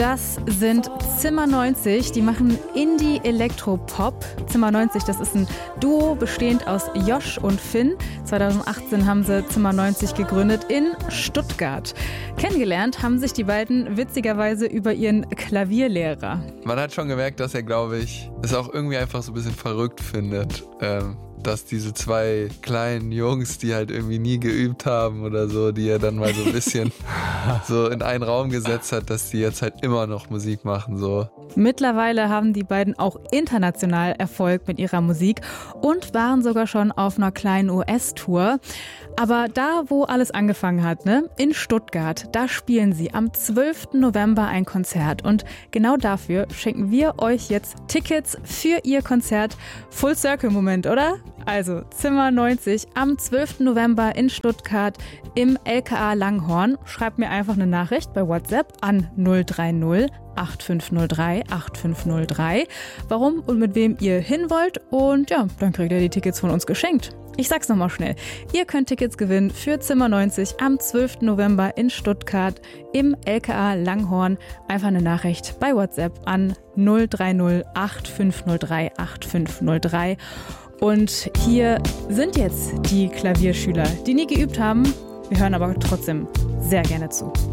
Das sind Zimmer 90, die machen Indie-Elektro-Pop. Zimmer 90, das ist ein Duo bestehend aus Josh und Finn. 2018 haben sie Zimmer 90 gegründet in Stuttgart. Kennengelernt haben sich die beiden witzigerweise über ihren Klavierlehrer. Man hat schon gemerkt, dass er, glaube ich, es auch irgendwie einfach so ein bisschen verrückt findet, dass diese zwei kleinen Jungs, die halt irgendwie nie geübt haben oder so, die er dann mal so ein bisschen so in einen Raum gesetzt hat, dass die jetzt halt immer noch Musik machen, so. Mittlerweile haben die beiden auch international Erfolg mit ihrer Musik und waren sogar schon auf einer kleinen US-Tour. Aber da, wo alles angefangen hat, in Stuttgart, da spielen sie am 12. November ein Konzert. Und genau dafür schenken wir euch jetzt Tickets für ihr Konzert. Full Circle Moment, oder? Also Zimmer 90 am 12. November in Stuttgart im LKA Langhorn. Schreibt mir einfach eine Nachricht bei WhatsApp an 030 8503 8503, warum und mit wem ihr hin wollt. Und ja, dann kriegt ihr die Tickets von uns geschenkt. Ich sag's nochmal schnell. Ihr könnt Tickets gewinnen für Zimmer 90 am 12. November in Stuttgart im LKA Langhorn. Einfach eine Nachricht bei WhatsApp an 030 8503 8503. Und hier sind jetzt die Klavierschüler, die nie geübt haben. Wir hören aber trotzdem sehr gerne zu.